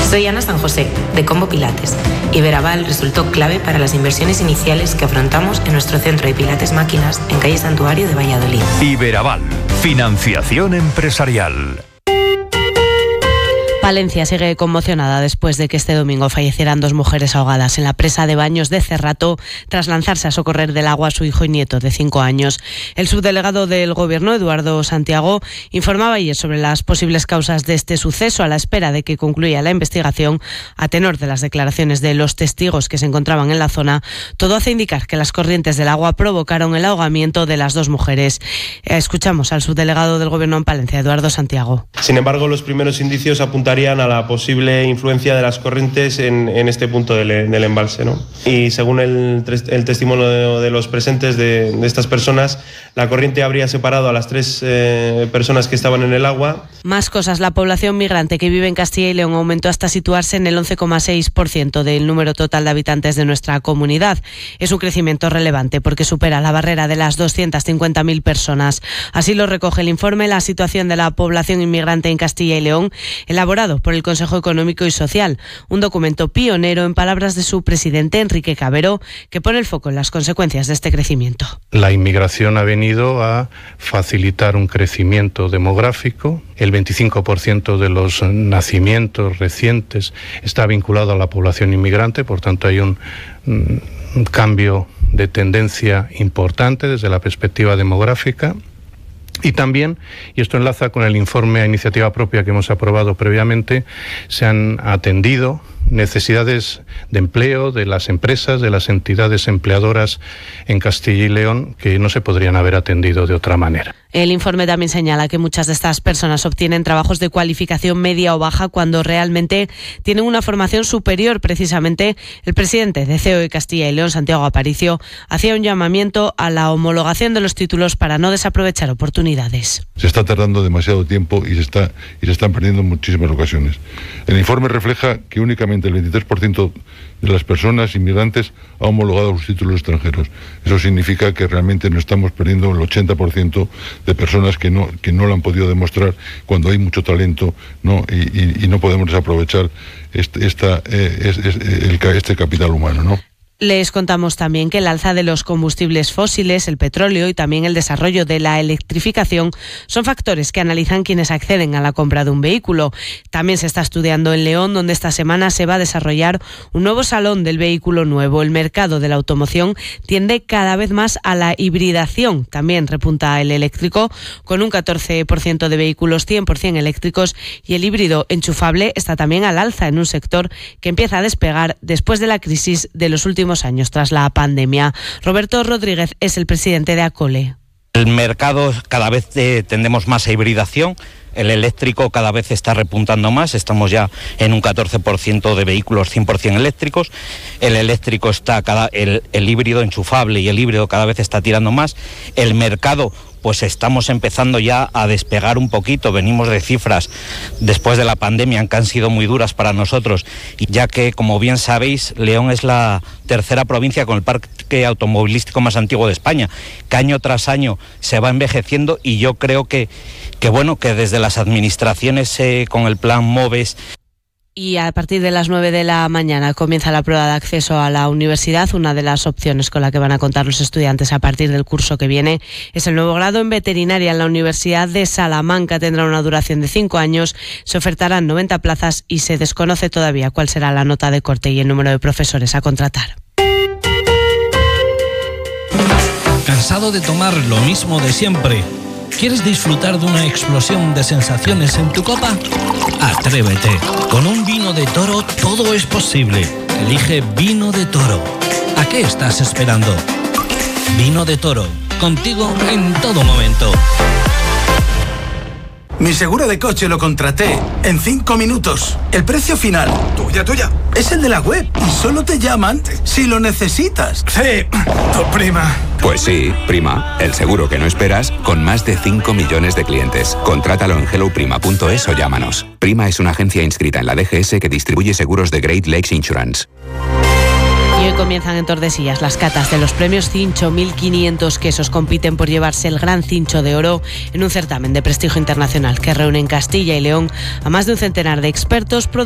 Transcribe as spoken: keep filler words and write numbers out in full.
Soy Ana San José, de Combo Pilates. Iberaval resultó clave para las inversiones iniciales que afrontamos en nuestro centro de Pilates Máquinas en calle Santuario de Valladolid. Iberaval, financiación empresarial. Palencia sigue conmocionada después de que este domingo fallecieran dos mujeres ahogadas en la presa de Baños de Cerrato tras lanzarse a socorrer del agua a su hijo y nieto de cinco años. El subdelegado del Gobierno, Eduardo Santiago, informaba ayer sobre las posibles causas de este suceso a la espera de que concluya la investigación. A tenor de las declaraciones de los testigos que se encontraban en la zona, todo hace indicar que las corrientes del agua provocaron el ahogamiento de las dos mujeres. Escuchamos al subdelegado del Gobierno en Palencia, Eduardo Santiago. Sin embargo, los primeros indicios apuntarían a la posible influencia de las corrientes en, en este punto del, del embalse, ¿no? Y según el, el testimonio de, de los presentes de, de estas personas, la corriente habría separado a las tres eh, personas que estaban en el agua. Más cosas. La población migrante que vive en Castilla y León aumentó hasta situarse en el once coma seis por ciento del número total de habitantes de nuestra comunidad. Es un crecimiento relevante porque supera la barrera de las doscientas cincuenta mil personas. Así lo recoge el informe La situación de la población inmigrante en Castilla y León, elaborado por el Consejo Económico y Social, un documento pionero en palabras de su presidente Enrique Cabero, que pone el foco en las consecuencias de este crecimiento. La inmigración ha venido a facilitar un crecimiento demográfico. El veinticinco por ciento de los nacimientos recientes está vinculado a la población inmigrante, por tanto hay un, un cambio de tendencia importante desde la perspectiva demográfica. Y también, y esto enlaza con el informe a iniciativa propia que hemos aprobado previamente, se han atendido necesidades de empleo de las empresas, de las entidades empleadoras en Castilla y León que no se podrían haber atendido de otra manera. El informe también señala que muchas de estas personas obtienen trabajos de cualificación media o baja cuando realmente tienen una formación superior. Precisamente, el presidente de C E O de Castilla y León, Santiago Aparicio, hacía un llamamiento a la homologación de los títulos para no desaprovechar oportunidades. Se está tardando demasiado tiempo y se, está, y se están perdiendo muchísimas ocasiones. El informe refleja que únicamente el veintitrés por ciento de las personas inmigrantes ha homologado sus títulos extranjeros. Eso significa que realmente no estamos perdiendo el ochenta por ciento de personas que no, que no lo han podido demostrar cuando hay mucho talento, ¿no? y, y, y no podemos desaprovechar este, esta, eh, es, es, el, este capital humano, ¿no? Les contamos también que el alza de los combustibles fósiles, el petróleo y también el desarrollo de la electrificación son factores que analizan quienes acceden a la compra de un vehículo. También se está estudiando en León, donde esta semana se va a desarrollar un nuevo salón del vehículo nuevo. El mercado de la automoción tiende cada vez más a la hibridación. También repunta el eléctrico, con un catorce por ciento de vehículos cien por ciento eléctricos, y el híbrido enchufable está también al alza en un sector que empieza a despegar después de la crisis de los últimos años tras la pandemia. Roberto Rodríguez es el presidente de ACOLE. El mercado cada vez eh, tendemos más a hibridación. El eléctrico cada vez está repuntando más, estamos ya en un catorce por ciento de vehículos cien por ciento eléctricos. El eléctrico está, cada, el, el híbrido enchufable y el híbrido cada vez está tirando más. El mercado, pues estamos empezando ya a despegar un poquito, venimos de cifras después de la pandemia que han sido muy duras para nosotros, ya que, como bien sabéis, León es la tercera provincia con el parque automovilístico más antiguo de España, que año tras año se va envejeciendo, y yo creo que, que bueno, que desde las administraciones eh, con el plan MOVES. Y a partir de las nueve de la mañana comienza la prueba de acceso a la universidad. Una de las opciones con la que van a contar los estudiantes a partir del curso que viene es el nuevo grado en veterinaria en la Universidad de Salamanca. Tendrá una duración de cinco años, se ofertarán noventa plazas y se desconoce todavía cuál será la nota de corte y el número de profesores a contratar. ¿Cansado de tomar lo mismo de siempre? ¿Quieres disfrutar de una explosión de sensaciones en tu copa? Atrévete. Con un vino de Toro todo es posible. Elige Vino de Toro. ¿A qué estás esperando? Vino de Toro. Contigo en todo momento. Mi seguro de coche lo contraté en cinco minutos. El precio final, tuya, tuya, es el de la web. Y solo te llaman si lo necesitas. Sí, tu prima. Pues sí, prima, el seguro que no esperas, con más de cinco millones de clientes. Contrátalo en hello prima punto es o llámanos. Prima es una agencia inscrita en la D G S que distribuye seguros de Great Lakes Insurance. Y hoy comienzan en Tordesillas las catas de los premios Cincho. mil quinientos quesos compiten por llevarse el Gran Cincho de Oro en un certamen de prestigio internacional que reúne en Castilla y León a más de un centenar de expertos,